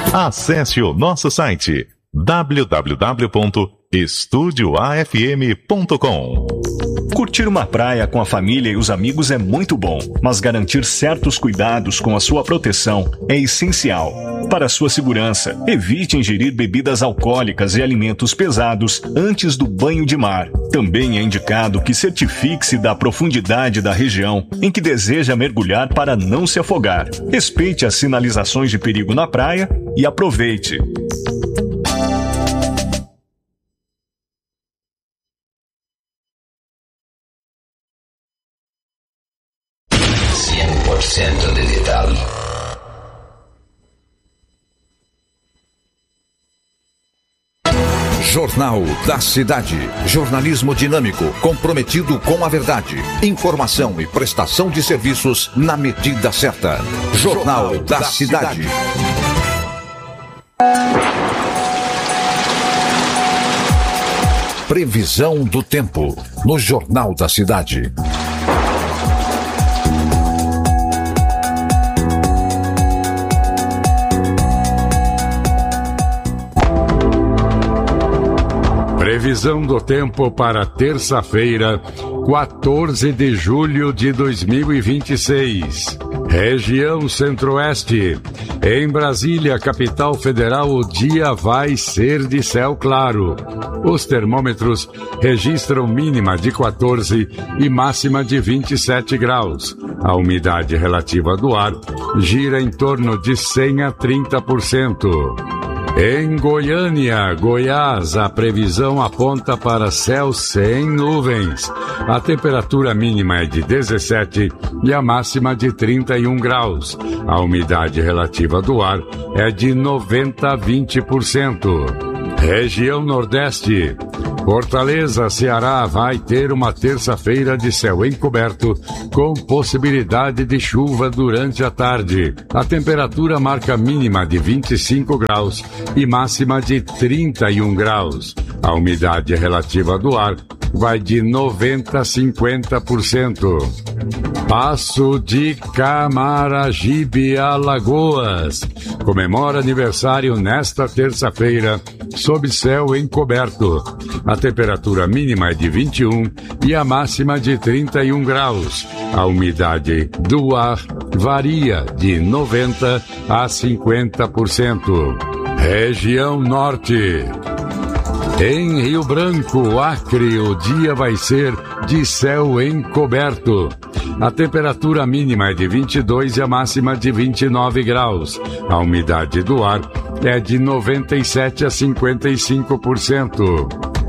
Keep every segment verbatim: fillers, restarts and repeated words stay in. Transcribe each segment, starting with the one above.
Acesse o nosso site w w w ponto estúdio a f m ponto com. Curtir uma praia com a família e os amigos é muito bom, mas garantir certos cuidados com a sua proteção é essencial. Para sua segurança, evite ingerir bebidas alcoólicas e alimentos pesados antes do banho de mar. Também é indicado que certifique-se da profundidade da região em que deseja mergulhar para não se afogar. Respeite as sinalizações de perigo na praia e aproveite. cem por cento digital. Jornal da Cidade. Jornalismo dinâmico, comprometido com a verdade. Informação e prestação de serviços na medida certa. Jornal, Jornal da, da Cidade. Cidade. Previsão do tempo no Jornal da Cidade. Previsão do tempo para terça-feira, quatorze de julho de dois mil e vinte e seis. Região Centro-Oeste. Em Brasília, capital federal, o dia vai ser de céu claro. Os termômetros registram mínima de quatorze e máxima de vinte e sete graus. A umidade relativa do ar gira em torno de cem a trinta por cento. Em Goiânia, Goiás, a previsão aponta para céu sem nuvens. A temperatura mínima é de dezessete e a máxima de trinta e um graus. A umidade relativa do ar é de noventa a vinte por cento. Região Nordeste. Fortaleza, Ceará, vai ter uma terça-feira de céu encoberto com possibilidade de chuva durante a tarde. A temperatura marca mínima de vinte e cinco graus e máxima de trinta e um graus. A umidade relativa do ar vai de noventa a cinquenta por cento. Passo de Camaragibe, Alagoas. Comemora aniversário nesta terça-feira, sob céu encoberto. A temperatura mínima é de vinte e um e a máxima de trinta e um graus. A umidade do ar varia de noventa a cinquenta por cento. Região Norte. Em Rio Branco, Acre, o dia vai ser de céu encoberto. A temperatura mínima é de vinte e dois e a máxima de vinte e nove graus. A umidade do ar é de noventa e sete a cinquenta e cinco por cento.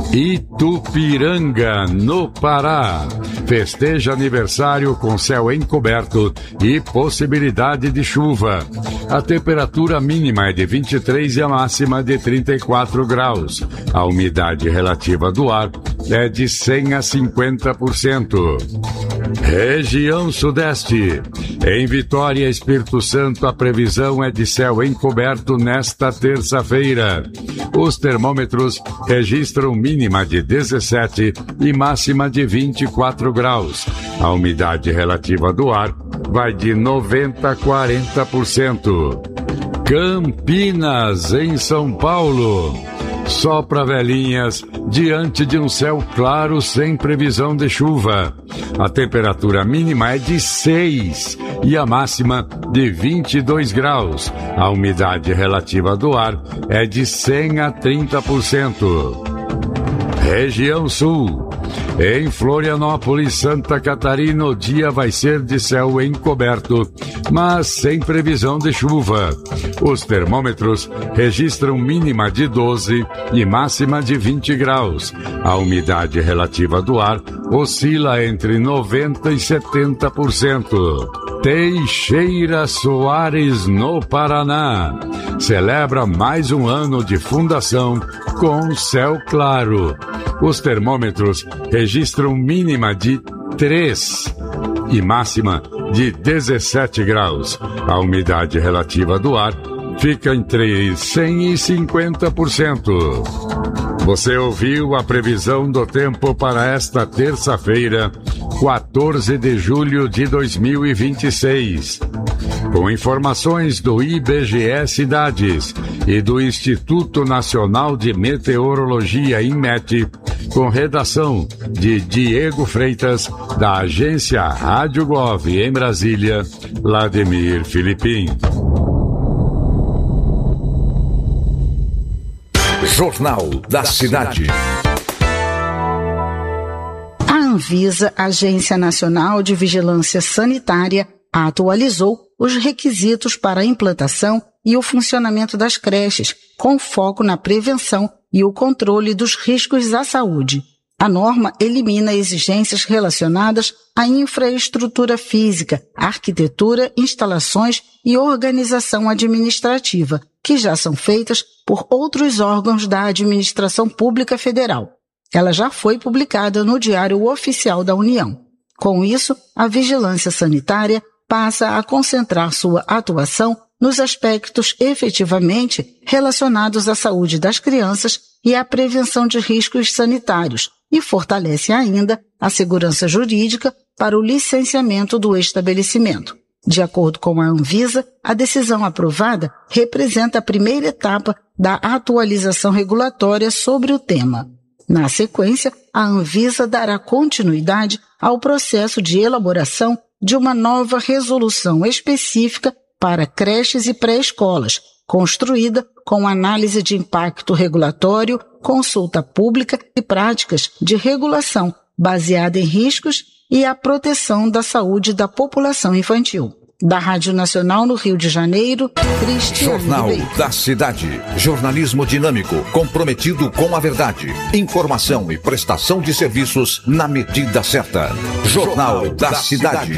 Itupiranga, no Pará. Festeja aniversário com céu encoberto e possibilidade de chuva. A temperatura mínima é de vinte e três e a máxima de trinta e quatro graus. A umidade relativa do ar é de cem a cinquenta por cento. Região Sudeste. Em Vitória, Espírito Santo, a previsão é de céu encoberto nesta terça-feira. Os termômetros registram mínima de dezessete e máxima de vinte e quatro graus. A umidade relativa do ar vai de noventa a quarenta por cento. Campinas, em São Paulo. Sopra velhinhas diante de um céu claro sem previsão de chuva. A temperatura mínima é de seis e a máxima de vinte e dois graus. A umidade relativa do ar é de cem a trinta por cento. Região Sul. Em Florianópolis, Santa Catarina, o dia vai ser de céu encoberto, mas sem previsão de chuva. Os termômetros registram mínima de doze e máxima de vinte graus. A umidade relativa do ar oscila entre noventa e setenta por cento. Teixeira Soares, no Paraná. Celebra mais um ano de fundação com céu claro. Os termômetros registram mínima de três e máxima de dezessete graus. A umidade relativa do ar fica entre cem e cinquenta por cento. Você ouviu a previsão do tempo para esta terça-feira, quatorze de julho de dois mil e vinte e seis. com informações do I B G E Cidades e do Instituto Nacional de Meteorologia, INMET, com redação de Diego Freitas, da agência Rádio Gov em Brasília, Vladimir Filipim. Jornal da Cidade. A Anvisa, Agência Nacional de Vigilância Sanitária, atualizou os requisitos para a implantação e o funcionamento das creches, com foco na prevenção e o controle dos riscos à saúde. A norma elimina exigências relacionadas à infraestrutura física, arquitetura, instalações e organização administrativa, que já são feitas por outros órgãos da administração pública federal. Ela já foi publicada no Diário Oficial da União. Com isso, a vigilância sanitária passa a concentrar sua atuação nos aspectos efetivamente relacionados à saúde das crianças e à prevenção de riscos sanitários, e fortalece ainda a segurança jurídica para o licenciamento do estabelecimento. De acordo com a Anvisa, a decisão aprovada representa a primeira etapa da atualização regulatória sobre o tema. Na sequência, a Anvisa dará continuidade ao processo de elaboração de uma nova resolução específica para creches e pré-escolas, construída com análise de impacto regulatório, consulta pública e práticas de regulação baseada em riscos e a proteção da saúde da população infantil. Da Rádio Nacional no Rio de Janeiro, Cristiane Jornal Ribeiro. da Cidade. Jornalismo dinâmico, comprometido com a verdade. Informação e prestação de serviços na medida certa. Jornal da Cidade.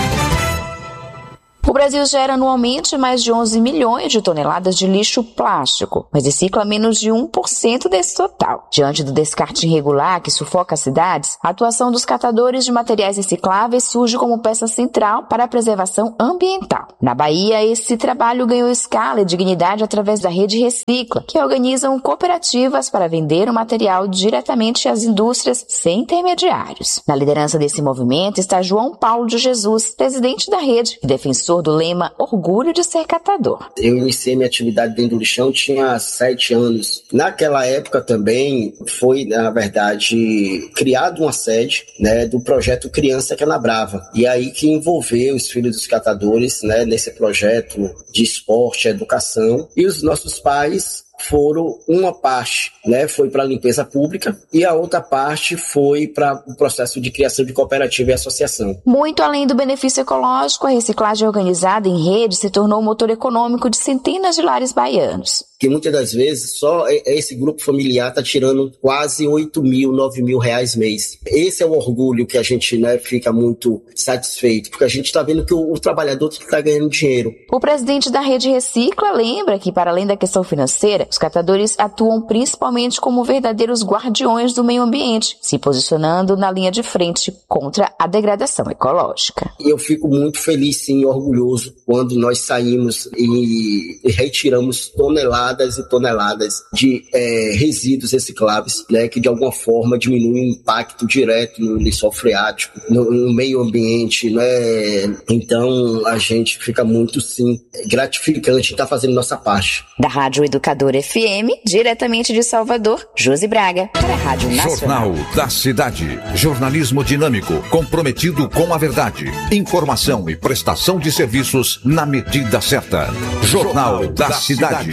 O Brasil gera anualmente mais de onze milhões de toneladas de lixo plástico, mas recicla menos de um por cento desse total. Diante do descarte irregular que sufoca as cidades, a atuação dos catadores de materiais recicláveis surge como peça central para a preservação ambiental. Na Bahia, esse trabalho ganhou escala e dignidade através da Rede Recicla, que organizam cooperativas para vender o material diretamente às indústrias sem intermediários. Na liderança desse movimento está João Paulo de Jesus, presidente da rede e defensor do lema Orgulho de Ser Catador. Eu iniciei minha atividade dentro do lixão, tinha sete anos. Naquela época também foi, na verdade, criado uma sede, né, do projeto Criança Canabrava. E aí que envolveu os filhos dos catadores, né, nesse projeto de esporte, educação. E os nossos pais foram, uma parte, né, foi para a limpeza pública e a outra parte foi para o processo de criação de cooperativa e associação. Muito além do benefício ecológico, a reciclagem organizada em rede se tornou um motor econômico de centenas de lares baianos. Que muitas das vezes só esse grupo familiar está tirando quase oito mil, nove mil reais mês. Esse é o orgulho que a gente, né, fica muito satisfeito, porque a gente está vendo que o, o trabalhador está ganhando dinheiro. O presidente da Rede Recicla lembra que, para além da questão financeira, os catadores atuam principalmente como verdadeiros guardiões do meio ambiente, se posicionando na linha de frente contra a degradação ecológica. Eu fico muito feliz, sim, e orgulhoso quando nós saímos e retiramos toneladas e toneladas de é, resíduos recicláveis, né, que de alguma forma diminuem o impacto direto no lençol freático, no, no meio ambiente, né? Então a gente fica muito, sim, gratificante estar fazendo nossa parte. Da Rádio Educador F M, diretamente de Salvador, Josi Braga, para a Rádio Nacional. Jornal da Cidade. Jornalismo dinâmico, comprometido com a verdade. Informação e prestação de serviços na medida certa. Jornal da Cidade.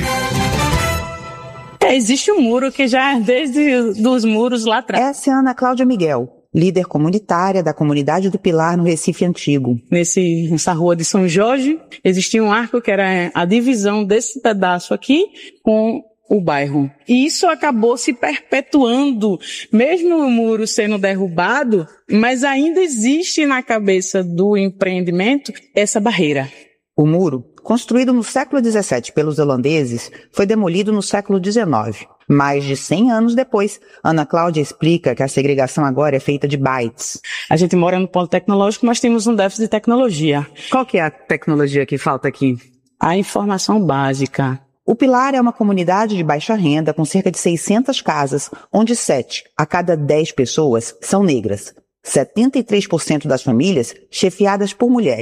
É, existe um muro que já desde os muros lá atrás. Essa é a Ana Cláudia Miguel, líder comunitária da comunidade do Pilar no Recife Antigo. Nesse, nessa rua de São Jorge, existia um arco que era a divisão desse pedaço aqui com o bairro. E isso acabou se perpetuando, mesmo o muro sendo derrubado, mas ainda existe na cabeça do empreendimento essa barreira. O muro, construído no século dezessete pelos holandeses, foi demolido no século dezenove. Mais de cem anos depois, Ana Cláudia explica que a segregação agora é feita de bytes. A gente mora no polo tecnológico, mas temos um déficit de tecnologia. Qual que é a tecnologia que falta aqui? A informação básica. O Pilar é uma comunidade de baixa renda com cerca de seiscentas casas, onde sete a cada dez pessoas são negras. setenta e três por cento das famílias chefiadas por mulheres.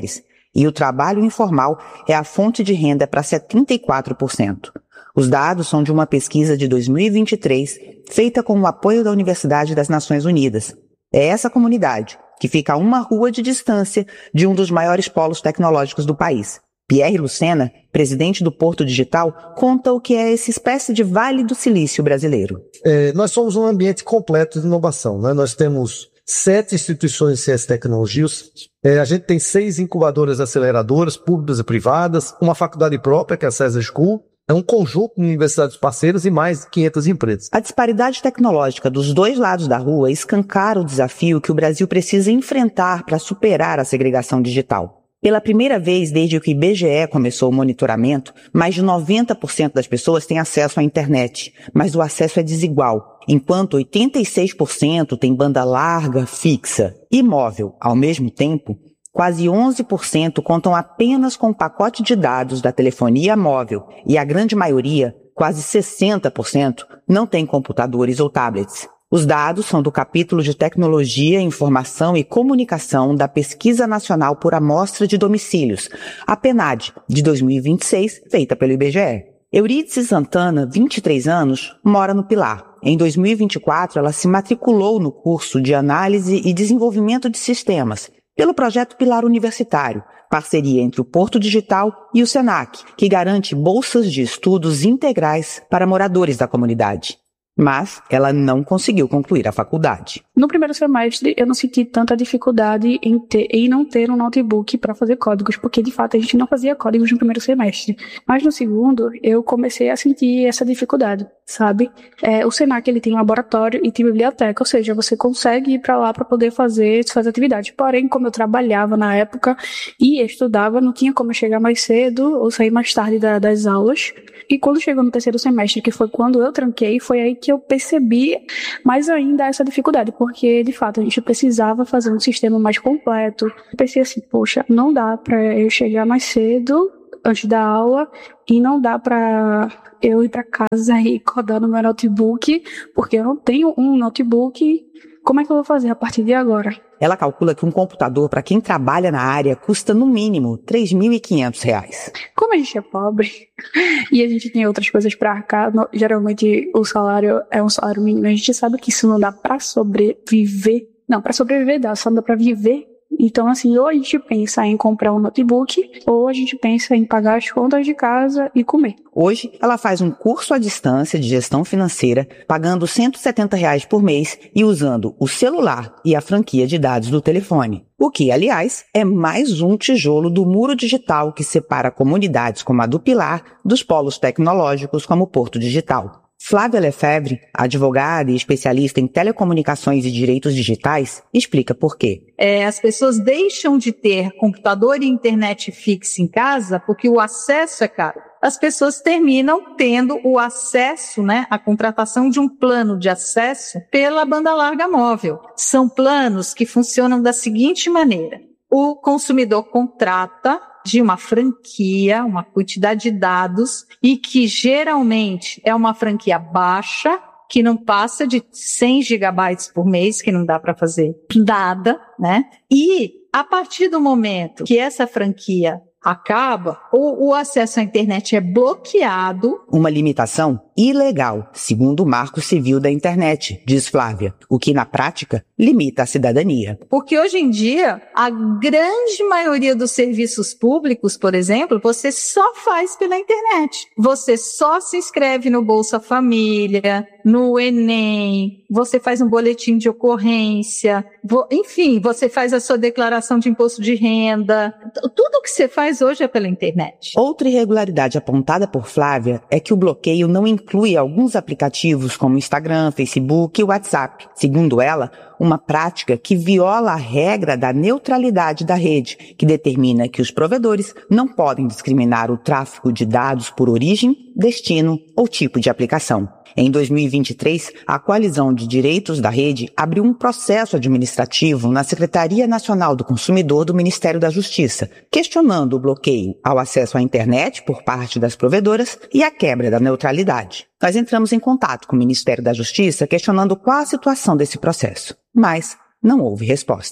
E o trabalho informal é a fonte de renda para setenta e quatro por cento. Os dados são de uma pesquisa de dois mil e vinte e três, feita com o apoio da Universidade das Nações Unidas. É essa comunidade, que fica a uma rua de distância de um dos maiores polos tecnológicos do país. Pierre Lucena, presidente do Porto Digital, conta o que é essa espécie de Vale do Silício brasileiro. É, nós somos um ambiente completo de inovação, né? Nós temos sete instituições de ciência e tecnologias, é, a gente tem seis incubadoras aceleradoras, públicas e privadas, uma faculdade própria, que é a César School, é um conjunto de universidades parceiras e mais de quinhentas empresas. A disparidade tecnológica dos dois lados da rua escancara o desafio que o Brasil precisa enfrentar para superar a segregação digital. Pela primeira vez desde que o I B G E começou o monitoramento, mais de noventa por cento das pessoas têm acesso à internet, mas o acesso é desigual, enquanto oitenta e seis por cento têm banda larga, fixa e móvel. Ao mesmo tempo, quase onze por cento contam apenas com o pacote de dados da telefonia móvel e a grande maioria, quase sessenta por cento, não tem computadores ou tablets. Os dados são do capítulo de Tecnologia, Informação e Comunicação da Pesquisa Nacional por Amostra de Domicílios, a PNAD, de dois mil e vinte e seis, feita pelo I B G E. Eurídice Santana, vinte e três anos, mora no Pilar. Em dois mil e vinte e quatro, ela se matriculou no curso de Análise e Desenvolvimento de Sistemas, pelo projeto Pilar Universitário, parceria entre o Porto Digital e o SENAC, que garante bolsas de estudos integrais para moradores da comunidade. Mas ela não conseguiu concluir a faculdade. No primeiro semestre, eu não senti tanta dificuldade em, ter, em não ter um notebook para fazer códigos, porque, de fato, a gente não fazia códigos no primeiro semestre. Mas no segundo, eu comecei a sentir essa dificuldade, sabe? É, o SENAC, ele tem laboratório e tem biblioteca, ou seja, você consegue ir para lá para poder fazer suas atividades. Porém, como eu trabalhava na época e estudava, não tinha como eu chegar mais cedo ou sair mais tarde da, das aulas. E quando chegou no terceiro semestre, que foi quando eu tranquei, foi aí que eu percebi mais ainda essa dificuldade, porque, de fato, a gente precisava fazer um sistema mais completo. Eu pensei assim, poxa, não dá para eu chegar mais cedo, antes da aula, e não dá para eu ir para casa e codar no meu notebook, porque eu não tenho um notebook. Como é que eu vou fazer a partir de agora? Ela calcula que um computador para quem trabalha na área custa no mínimo três mil e quinhentos reais. Como a gente é pobre e a gente tem outras coisas para arcar, geralmente o salário é um salário mínimo, a gente sabe que isso não dá para sobreviver. Não, para sobreviver dá, só não dá para viver. Então, assim, ou a gente pensa em comprar um notebook, ou a gente pensa em pagar as contas de casa e comer. Hoje, ela faz um curso à distância de gestão financeira, pagando cento e setenta reais por mês e usando o celular e a franquia de dados do telefone. O que, aliás, é mais um tijolo do muro digital que separa comunidades como a do Pilar dos polos tecnológicos como o Porto Digital. Flávia Lefebvre, advogada e especialista em telecomunicações e direitos digitais, explica por quê. É, as pessoas deixam de ter computador e internet fixa em casa porque o acesso é caro. As pessoas terminam tendo o acesso, né, a contratação de um plano de acesso pela banda larga móvel. São planos que funcionam da seguinte maneira. O consumidor contrata de uma franquia, uma quantidade de dados, e que geralmente é uma franquia baixa, que não passa de cem gigabytes por mês, que não dá para fazer nada, né? E a partir do momento que essa franquia acaba, o, o acesso à internet é bloqueado. Uma limitação ilegal, segundo o Marco Civil da Internet, diz Flávia, o que na prática limita a cidadania. Porque hoje em dia, a grande maioria dos serviços públicos, por exemplo, você só faz pela internet. Você só se inscreve no Bolsa Família, no Enem, você faz um boletim de ocorrência, enfim, você faz a sua declaração de imposto de renda. Tudo que você faz hoje é pela internet. Outra irregularidade apontada por Flávia é que o bloqueio não inclui alguns aplicativos como Instagram, Facebook e WhatsApp. Segundo ela, uma prática que viola a regra da neutralidade da rede, que determina que os provedores não podem discriminar o tráfego de dados por origem, destino ou tipo de aplicação. Em dois mil e vinte e três, a Coalizão de Direitos da Rede abriu um processo administrativo na Secretaria Nacional do Consumidor do Ministério da Justiça, questionando o bloqueio ao acesso à internet por parte das provedoras e a quebra da neutralidade. Nós entramos em contato com o Ministério da Justiça questionando qual a situação desse processo, mas não houve resposta.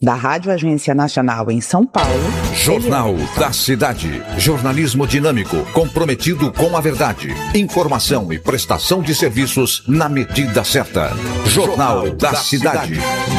Da Rádio Agência Nacional em São Paulo. Jornal da Cidade. Jornalismo dinâmico, comprometido com a verdade. Informação e prestação de serviços na medida certa. Jornal da Cidade.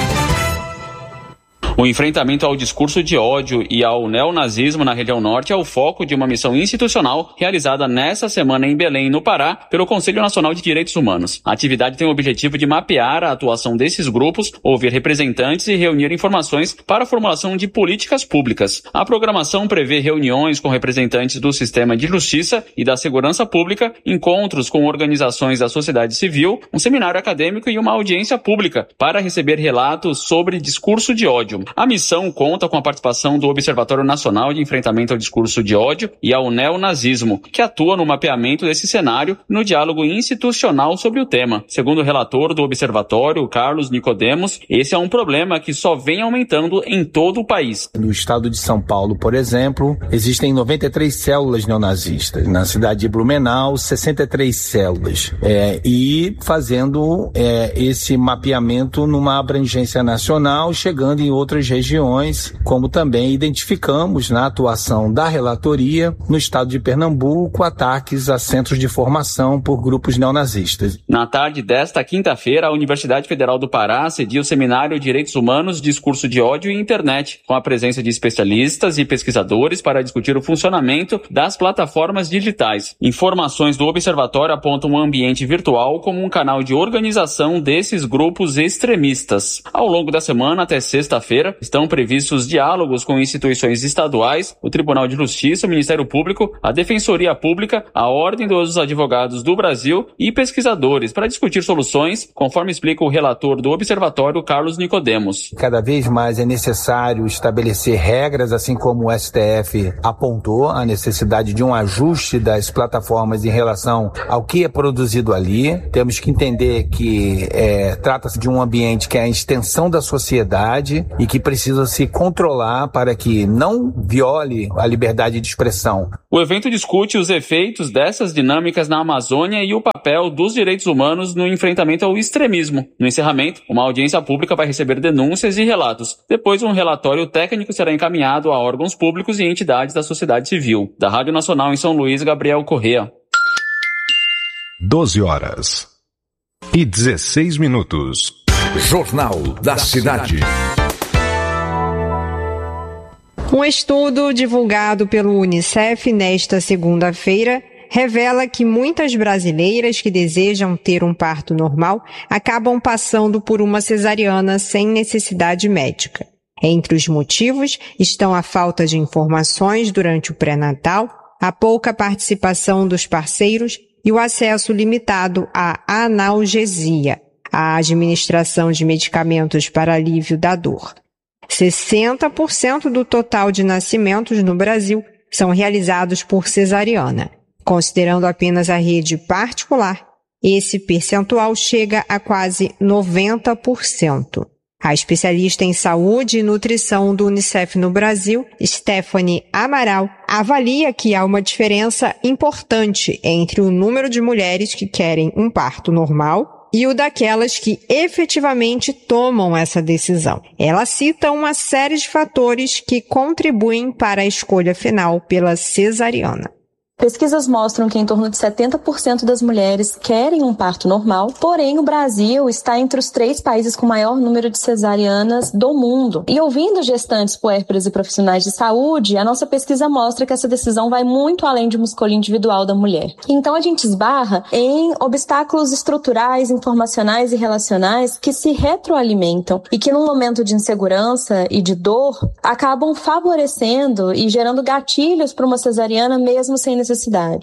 O enfrentamento ao discurso de ódio e ao neonazismo na região norte é o foco de uma missão institucional realizada nesta semana em Belém, no Pará, pelo Conselho Nacional de Direitos Humanos. A atividade tem o objetivo de mapear a atuação desses grupos, ouvir representantes e reunir informações para a formulação de políticas públicas. A programação prevê reuniões com representantes do sistema de justiça e da segurança pública, encontros com organizações da sociedade civil, um seminário acadêmico e uma audiência pública para receber relatos sobre discurso de ódio. A missão conta com a participação do Observatório Nacional de Enfrentamento ao Discurso de Ódio e ao Neonazismo, que atua no mapeamento desse cenário e no diálogo institucional sobre o tema. Segundo o relator do Observatório, Carlos Nicodemos, esse é um problema que só vem aumentando em todo o país. No estado de São Paulo, por exemplo, existem noventa e três células neonazistas. Na cidade de Blumenau, sessenta e três células. É, e fazendo é, esse mapeamento numa abrangência nacional, chegando em outras regiões, como também identificamos na atuação da relatoria no estado de Pernambuco ataques a centros de formação por grupos neonazistas. Na tarde desta quinta-feira, a Universidade Federal do Pará cedia o seminário Direitos Humanos, Discurso de Ódio e Internet, com a presença de especialistas e pesquisadores para discutir o funcionamento das plataformas digitais. Informações do observatório apontam um ambiente virtual como um canal de organização desses grupos extremistas. Ao longo da semana, até sexta-feira, estão previstos diálogos com instituições estaduais, o Tribunal de Justiça, o Ministério Público, a Defensoria Pública, a Ordem dos Advogados do Brasil e pesquisadores para discutir soluções, conforme explica o relator do Observatório, Carlos Nicodemos. Cada vez mais é necessário estabelecer regras, assim como o S T F apontou a necessidade de um ajuste das plataformas em relação ao que é produzido ali. Temos que entender que é, trata-se de um ambiente que é a extensão da sociedade e que precisa se controlar para que não viole a liberdade de expressão. O evento discute os efeitos dessas dinâmicas na Amazônia e o papel dos direitos humanos no enfrentamento ao extremismo. No encerramento, uma audiência pública vai receber denúncias e relatos. Depois, um relatório técnico será encaminhado a órgãos públicos e entidades da sociedade civil. Da Rádio Nacional em São Luís, Gabriel Correa. doze horas e dezesseis minutos. Jornal da Cidade. Um estudo divulgado pelo Unicef nesta segunda-feira revela que muitas brasileiras que desejam ter um parto normal acabam passando por uma cesariana sem necessidade médica. Entre os motivos estão a falta de informações durante o pré-natal, a pouca participação dos parceiros e o acesso limitado à analgesia, a administração de medicamentos para alívio da dor. sessenta por cento do total de nascimentos no Brasil são realizados por cesariana. Considerando apenas a rede particular, esse percentual chega a quase noventa por cento. A especialista em saúde e nutrição do Unicef no Brasil, Stephanie Amaral, avalia que há uma diferença importante entre o número de mulheres que querem um parto normal e o daquelas que efetivamente tomam essa decisão. Ela cita uma série de fatores que contribuem para a escolha final pela cesariana. Pesquisas mostram que em torno de setenta por cento das mulheres querem um parto normal, porém o Brasil está entre os três países com maior número de cesarianas do mundo. E ouvindo gestantes, puérperas e profissionais de saúde, a nossa pesquisa mostra que essa decisão vai muito além de uma escolha individual da mulher. Então a gente esbarra em obstáculos estruturais, informacionais e relacionais que se retroalimentam e que num momento de insegurança e de dor acabam favorecendo e gerando gatilhos para uma cesariana mesmo sem necessidade.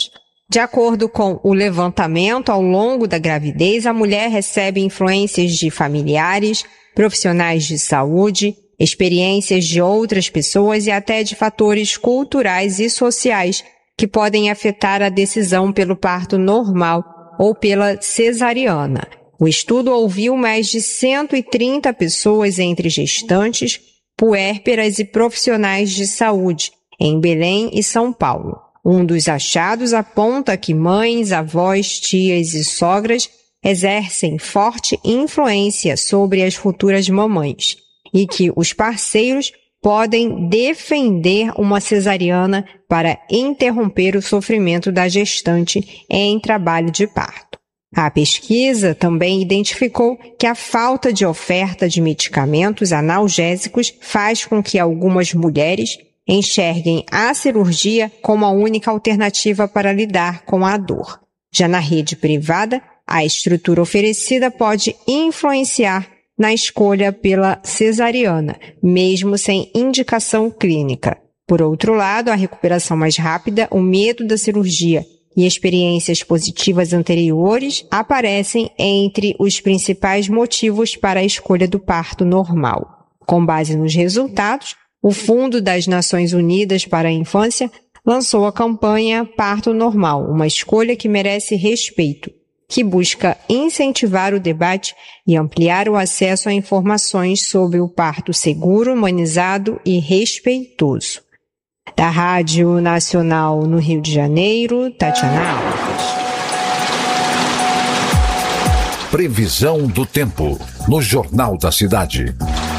De acordo com o levantamento, ao longo da gravidez, a mulher recebe influências de familiares, profissionais de saúde, experiências de outras pessoas e até de fatores culturais e sociais que podem afetar a decisão pelo parto normal ou pela cesariana. O estudo ouviu mais de cento e trinta pessoas entre gestantes, puérperas e profissionais de saúde, em Belém e São Paulo. Um dos achados aponta que mães, avós, tias e sogras exercem forte influência sobre as futuras mamães. e que os parceiros podem defender uma cesariana para interromper o sofrimento da gestante em trabalho de parto. A pesquisa também identificou que a falta de oferta de medicamentos analgésicos faz com que algumas mulheres enxerguem a cirurgia como a única alternativa para lidar com a dor. Já na rede privada, a estrutura oferecida pode influenciar na escolha pela cesariana, mesmo sem indicação clínica. Por outro lado, a recuperação mais rápida, o medo da cirurgia e experiências positivas anteriores aparecem entre os principais motivos para a escolha do parto normal. Com base nos resultados, o Fundo das Nações Unidas para a Infância lançou a campanha Parto Normal, uma escolha que merece respeito, que busca incentivar o debate e ampliar o acesso a informações sobre o parto seguro, humanizado e respeitoso. Da Rádio Nacional no Rio de Janeiro, Tatiana Alves. Previsão do tempo no Jornal da Cidade.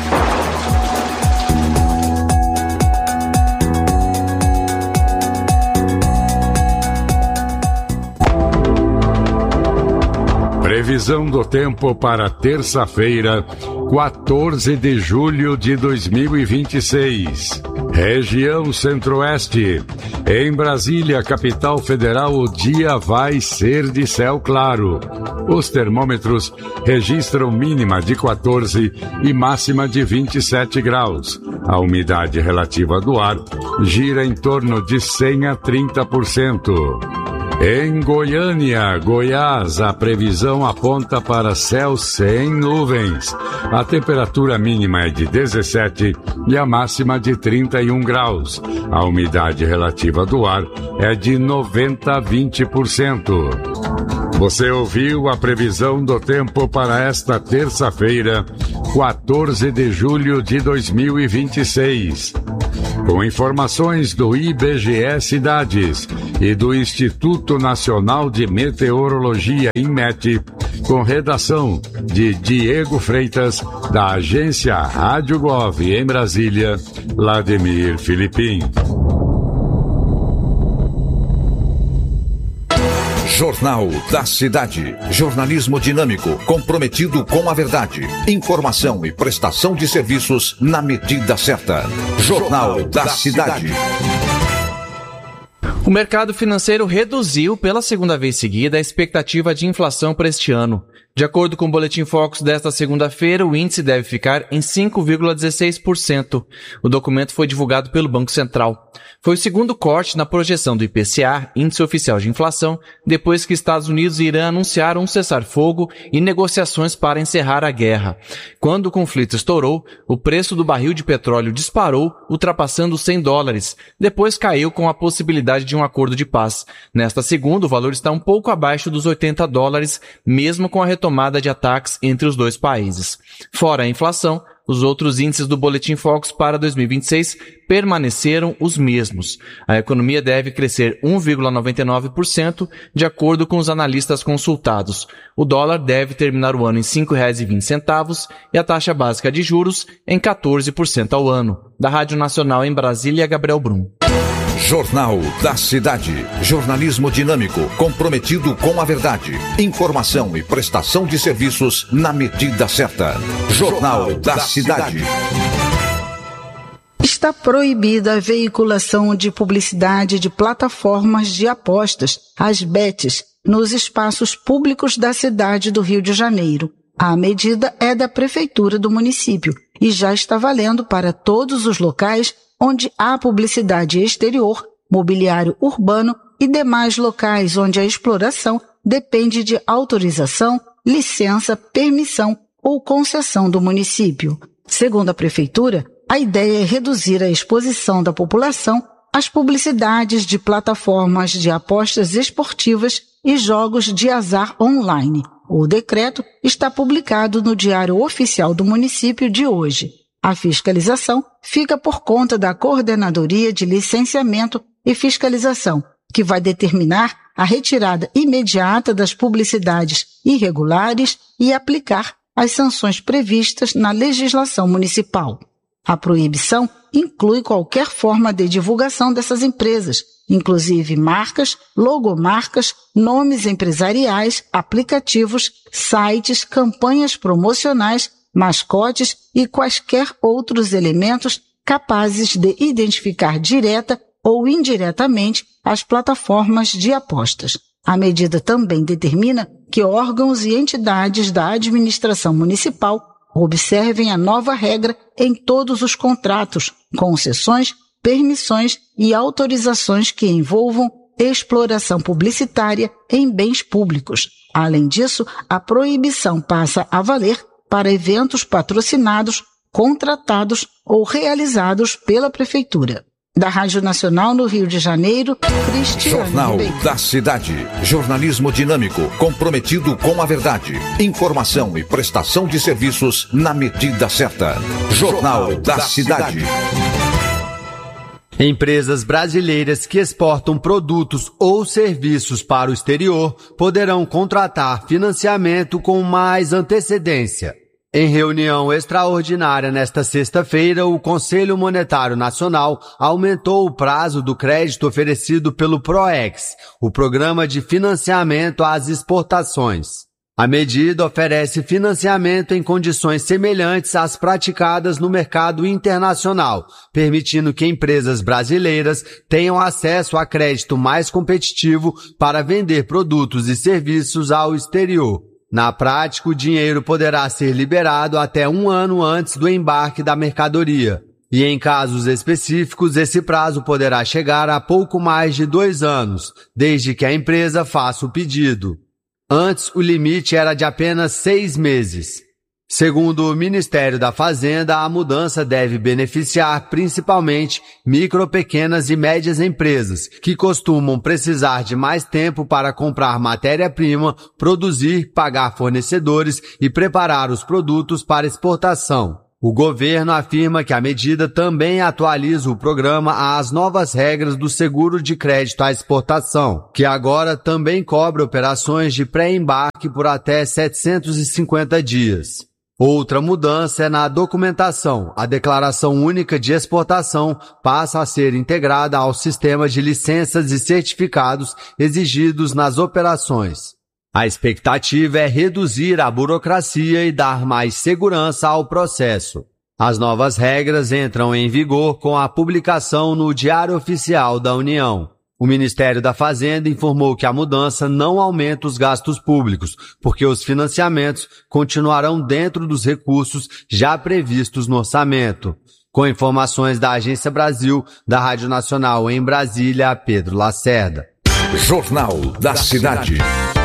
Previsão do tempo para terça-feira, quatorze de julho de dois mil e vinte e seis. Região Centro-Oeste. Em Brasília, capital federal, o dia vai ser de céu claro. Os termômetros registram mínima de quatorze e máxima de vinte e sete graus. A umidade relativa do ar gira em torno de cem a trinta por cento. Em Goiânia, Goiás, a previsão aponta para céu sem nuvens. A temperatura mínima é de dezessete e a máxima de trinta e um graus. A umidade relativa do ar é de noventa a vinte por cento. Você ouviu a previsão do tempo para esta terça-feira, quatorze de julho de dois mil e vinte e seis. Com informações do I B G E Cidades e do Instituto Nacional de Meteorologia, INMET, com redação de Diego Freitas, da agência Rádio Gov em Brasília, Vladimir Filipim. Jornal da Cidade. Jornalismo dinâmico, comprometido com a verdade. Informação e prestação de serviços na medida certa. Jornal da Cidade. O mercado financeiro reduziu pela segunda vez seguida a expectativa de inflação para este ano. De acordo com o Boletim Focus desta segunda-feira, o índice deve ficar em cinco vírgula dezesseis por cento. O documento foi divulgado pelo Banco Central. Foi o segundo corte na projeção do I P C A, Índice Oficial de Inflação, depois que Estados Unidos e Irã anunciaram um cessar-fogo e negociações para encerrar a guerra. Quando o conflito estourou, o preço do barril de petróleo disparou, ultrapassando os cem dólares. Depois caiu com a possibilidade de um acordo de paz. Nesta segunda, o valor está um pouco abaixo dos oitenta dólares, mesmo com a retomada de ataques entre os dois países. Fora a inflação, os outros índices do Boletim Focus para dois mil e vinte e seis permaneceram os mesmos. A economia deve crescer um vírgula noventa e nove por cento, de acordo com os analistas consultados. O dólar deve terminar o ano em cinco reais e vinte centavos e a taxa básica de juros em quatorze por cento ao ano. Da Rádio Nacional em Brasília, Gabriel Brum. Jornal da Cidade. Jornalismo dinâmico, comprometido com a verdade. Informação e prestação de serviços na medida certa. Jornal da Cidade. Está proibida a veiculação de publicidade de plataformas de apostas, as bets, nos espaços públicos da cidade do Rio de Janeiro. A medida é da Prefeitura do município e já está valendo para todos os locais onde há publicidade exterior, mobiliário urbano e demais locais onde a exploração depende de autorização, licença, permissão ou concessão do município. Segundo a Prefeitura, a ideia é reduzir a exposição da população às publicidades de plataformas de apostas esportivas e jogos de azar online. O decreto está publicado no Diário Oficial do município de hoje. A fiscalização fica por conta da Coordenadoria de Licenciamento e Fiscalização, que vai determinar a retirada imediata das publicidades irregulares e aplicar as sanções previstas na legislação municipal. A proibição inclui qualquer forma de divulgação dessas empresas, inclusive marcas, logomarcas, nomes empresariais, aplicativos, sites, campanhas promocionais, mascotes e quaisquer outros elementos capazes de identificar direta ou indiretamente as plataformas de apostas. A medida também determina que órgãos e entidades da administração municipal observem a nova regra em todos os contratos, concessões, permissões e autorizações que envolvam exploração publicitária em bens públicos. Além disso, a proibição passa a valer para eventos patrocinados, contratados ou realizados pela Prefeitura. Da Rádio Nacional no Rio de Janeiro, Cristiane Jornal Ribeiro. da Cidade. Jornalismo dinâmico, comprometido com a verdade. Informação e prestação de serviços na medida certa. Jornal da Cidade. Empresas brasileiras que exportam produtos ou serviços para o exterior poderão contratar financiamento com mais antecedência. Em reunião extraordinária nesta sexta-feira, o Conselho Monetário Nacional aumentou o prazo do crédito oferecido pelo PROEX, o Programa de Financiamento às Exportações. A medida oferece financiamento em condições semelhantes às praticadas no mercado internacional, permitindo que empresas brasileiras tenham acesso a crédito mais competitivo para vender produtos e serviços ao exterior. Na prática, o dinheiro poderá ser liberado até um ano antes do embarque da mercadoria. E em casos específicos, esse prazo poderá chegar a pouco mais de dois anos, desde que a empresa faça o pedido. Antes, o limite era de apenas seis meses. Segundo o Ministério da Fazenda, a mudança deve beneficiar principalmente micro, pequenas e médias empresas, que costumam precisar de mais tempo para comprar matéria-prima, produzir, pagar fornecedores e preparar os produtos para exportação. O governo afirma que a medida também atualiza o programa às novas regras do seguro de crédito à exportação, que agora também cobre operações de pré-embarque por até setecentos e cinquenta dias. Outra mudança é na documentação. A Declaração Única de Exportação passa a ser integrada ao sistema de licenças e certificados exigidos nas operações. A expectativa é reduzir a burocracia e dar mais segurança ao processo. As novas regras entram em vigor com a publicação no Diário Oficial da União. O Ministério da Fazenda informou que a mudança não aumenta os gastos públicos, porque os financiamentos continuarão dentro dos recursos já previstos no orçamento. Com informações da Agência Brasil, da Rádio Nacional em Brasília, Pedro Lacerda. Jornal da Cidade.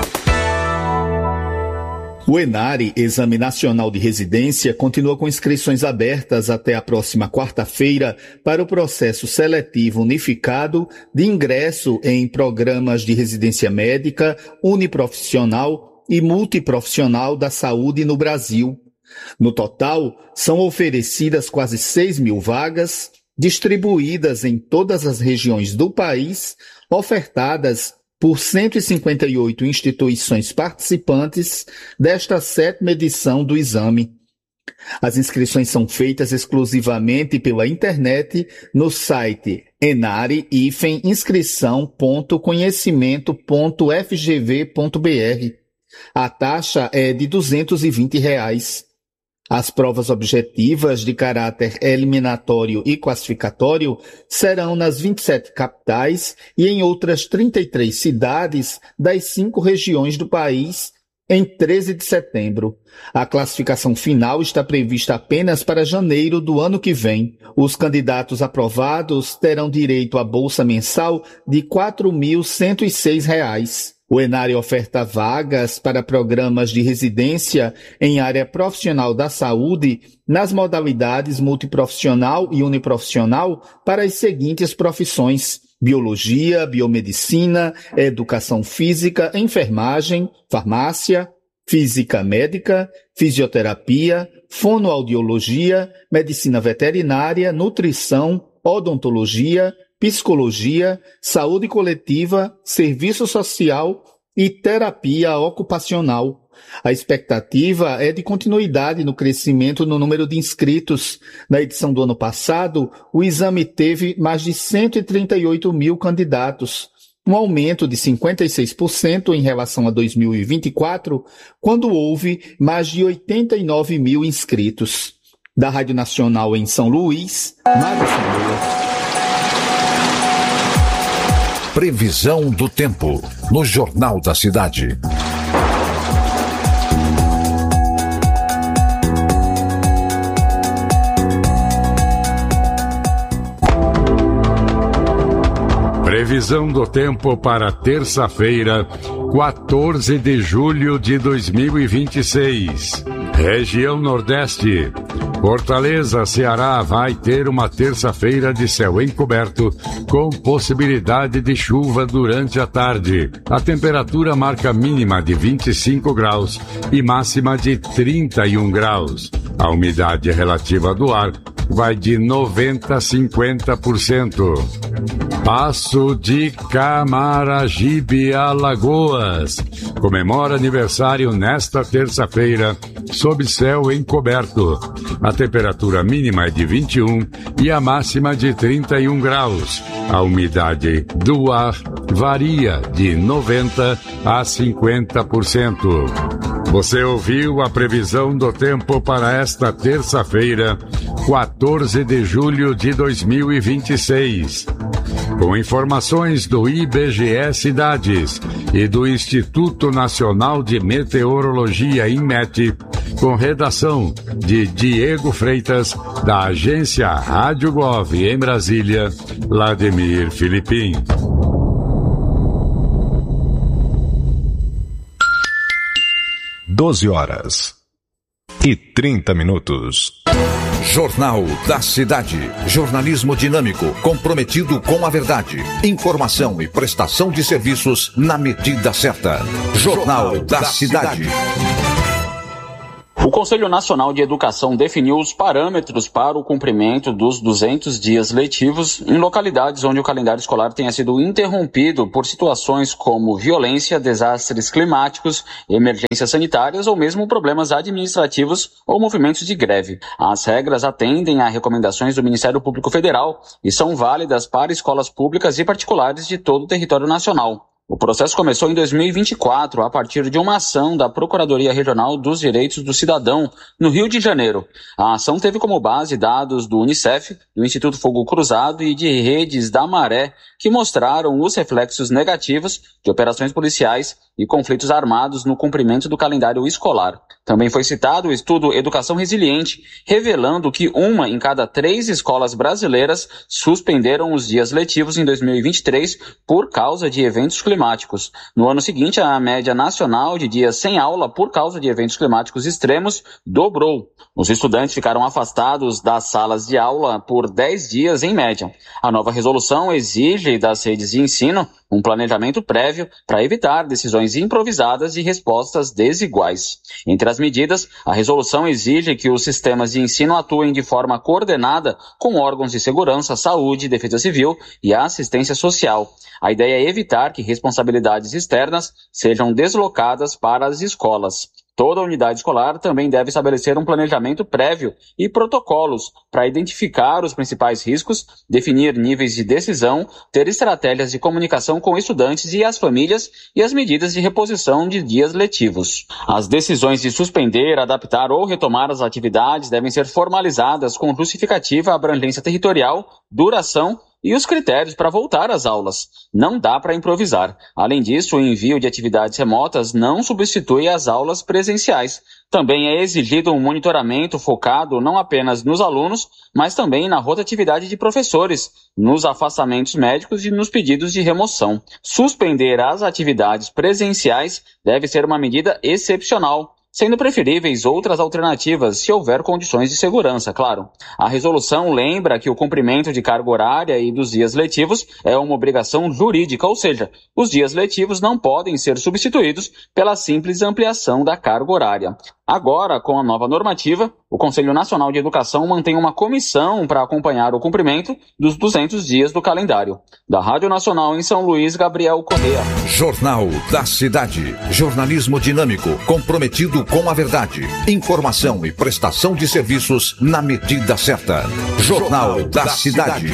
O ENARE, Exame Nacional de Residência, continua com inscrições abertas até a próxima quarta-feira para o processo seletivo unificado de ingresso em programas de residência médica, uniprofissional e multiprofissional da saúde no Brasil. No total, são oferecidas quase seis mil vagas, distribuídas em todas as regiões do país, ofertadas por cento e cinquenta e oito instituições participantes desta sétima edição do exame. As inscrições são feitas exclusivamente pela internet no site enare inscrição ponto conhecimento ponto f g v ponto b r. A taxa é de duzentos e vinte reais. As provas objetivas de caráter eliminatório e classificatório serão nas vinte e sete capitais e em outras trinta e três cidades das cinco regiões do país em treze de setembro. A classificação final está prevista apenas para janeiro do ano que vem. Os candidatos aprovados terão direito à bolsa mensal de quatro mil cento e seis reais. O ENARE oferta vagas para programas de residência em área profissional da saúde nas modalidades multiprofissional e uniprofissional para as seguintes profissões: biologia, biomedicina, educação física, enfermagem, farmácia, física médica, fisioterapia, fonoaudiologia, medicina veterinária, nutrição, odontologia, psicologia, saúde coletiva, serviço social e terapia ocupacional. A expectativa é de continuidade no crescimento no número de inscritos. Na edição do ano passado, o exame teve mais de cento e trinta e oito mil candidatos, um aumento de cinquenta e seis por cento em relação a dois mil e vinte e quatro, quando houve mais de oitenta e nove mil inscritos. Da Rádio Nacional em São Luís, Mário Samuel. Previsão do tempo, no Jornal da Cidade. Previsão do tempo para terça-feira, quatorze de julho de dois mil e vinte e seis. Região Nordeste. Fortaleza, Ceará, vai ter uma terça-feira de céu encoberto, com possibilidade de chuva durante a tarde. A temperatura marca mínima de vinte e cinco graus e máxima de trinta e um graus. A umidade relativa do ar vai de noventa a cinquenta por cento. Passo de Camaragibe, Alagoas. Comemora aniversário nesta terça-feira, sob céu encoberto. A temperatura mínima é de vinte e um e a máxima de trinta e um graus. A umidade do ar varia de noventa a cinquenta por cento. Você ouviu a previsão do tempo para esta terça-feira, quatorze de julho de dois mil e vinte e seis. Com informações do I B G E Cidades e do Instituto Nacional de Meteorologia, INMET, com redação de Diego Freitas, da agência Rádio Gov em Brasília, Vladimir Filipim. doze horas e trinta minutos. Jornal da Cidade. Jornalismo dinâmico, comprometido com a verdade. Informação e prestação de serviços na medida certa. Jornal da Cidade. O Conselho Nacional de Educação definiu os parâmetros para o cumprimento dos duzentos dias letivos em localidades onde o calendário escolar tenha sido interrompido por situações como violência, desastres climáticos, emergências sanitárias ou mesmo problemas administrativos ou movimentos de greve. As regras atendem a recomendações do Ministério Público Federal e são válidas para escolas públicas e particulares de todo o território nacional. O processo começou em dois mil e vinte e quatro, a partir de uma ação da Procuradoria Regional dos Direitos do Cidadão, no Rio de Janeiro. A ação teve como base dados do Unicef, do Instituto Fogo Cruzado e de redes da Maré, que mostraram os reflexos negativos de operações policiais e conflitos armados no cumprimento do calendário escolar. Também foi citado o estudo Educação Resiliente, revelando que uma em cada três escolas brasileiras suspenderam os dias letivos em dois mil e vinte e três por causa de eventos climáticos. No ano seguinte, a média nacional de dias sem aula por causa de eventos climáticos extremos dobrou. Os estudantes ficaram afastados das salas de aula por dez dias em média. A nova resolução exige das redes de ensino um planejamento prévio para evitar decisões improvisadas e respostas desiguais. Entre as medidas, a resolução exige que os sistemas de ensino atuem de forma coordenada com órgãos de segurança, saúde, defesa civil e assistência social. A ideia é evitar que responsabilidades externas sejam deslocadas para as escolas. Toda unidade escolar também deve estabelecer um planejamento prévio e protocolos para identificar os principais riscos, definir níveis de decisão, ter estratégias de comunicação com estudantes e as famílias e as medidas de reposição de dias letivos. As decisões de suspender, adaptar ou retomar as atividades devem ser formalizadas com justificativa, abrangência territorial, duração e os critérios para voltar às aulas. Não dá para improvisar. Além disso, o envio de atividades remotas não substitui as aulas presenciais. Também é exigido um monitoramento focado não apenas nos alunos, mas também na rotatividade de professores, nos afastamentos médicos e nos pedidos de remoção. Suspender as atividades presenciais deve ser uma medida excepcional, sendo preferíveis outras alternativas se houver condições de segurança, claro. A resolução lembra que o cumprimento de carga horária e dos dias letivos é uma obrigação jurídica, ou seja, os dias letivos não podem ser substituídos pela simples ampliação da carga horária. Agora, com a nova normativa, o Conselho Nacional de Educação mantém uma comissão para acompanhar o cumprimento dos duzentos dias do calendário. Da Rádio Nacional em São Luís, Gabriel Correa. Jornal da Cidade. Jornalismo dinâmico, comprometido com a verdade. Informação e prestação de serviços na medida certa. Jornal da Cidade.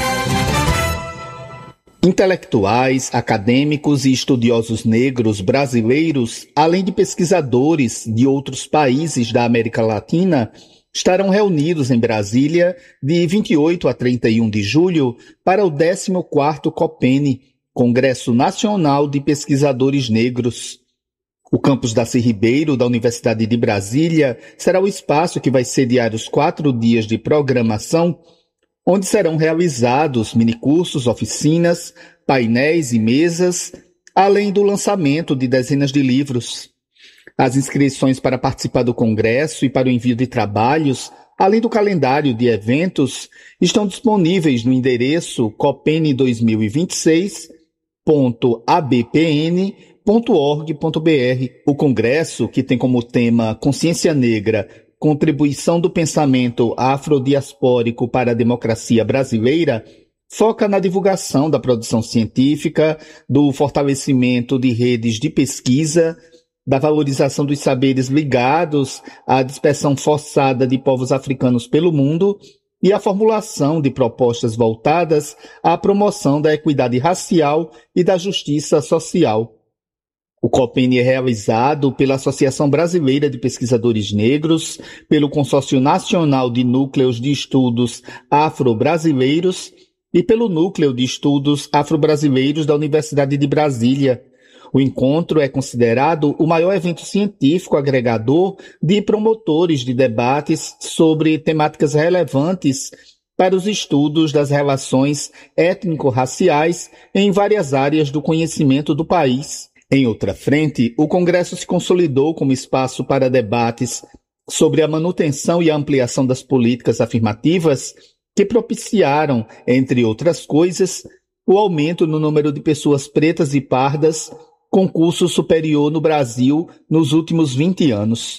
Intelectuais, acadêmicos e estudiosos negros brasileiros, além de pesquisadores de outros países da América Latina, estarão reunidos em Brasília de vinte e oito a trinta e um de julho para o décimo quarto COPENE, Congresso Nacional de Pesquisadores Negros. O campus Darcy Ribeiro, da Universidade de Brasília, será o espaço que vai sediar os quatro dias de programação, onde serão realizados minicursos, oficinas, painéis e mesas, além do lançamento de dezenas de livros. As inscrições para participar do congresso e para o envio de trabalhos, além do calendário de eventos, estão disponíveis no endereço copene dois mil e vinte e seis ponto a b p n ponto org ponto b r. O congresso, que tem como tema Consciência Negra, Contribuição do pensamento afrodiaspórico para a democracia brasileira, foca na divulgação da produção científica, do fortalecimento de redes de pesquisa, da valorização dos saberes ligados à dispersão forçada de povos africanos pelo mundo e a formulação de propostas voltadas à promoção da equidade racial e da justiça social. O COPENE é realizado pela Associação Brasileira de Pesquisadores Negros, pelo Consórcio Nacional de Núcleos de Estudos Afro-Brasileiros e pelo Núcleo de Estudos Afro-Brasileiros da Universidade de Brasília. O encontro é considerado o maior evento científico agregador de promotores de debates sobre temáticas relevantes para os estudos das relações étnico-raciais em várias áreas do conhecimento do país. Em outra frente, o Congresso se consolidou como espaço para debates sobre a manutenção e a ampliação das políticas afirmativas que propiciaram, entre outras coisas, o aumento no número de pessoas pretas e pardas com curso superior no Brasil nos últimos vinte anos.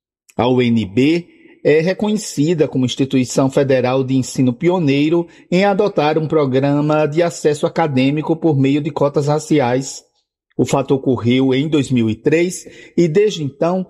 A U N B é reconhecida como instituição federal de ensino pioneiro em adotar um programa de acesso acadêmico por meio de cotas raciais. O fato ocorreu em dois mil e três e, desde então,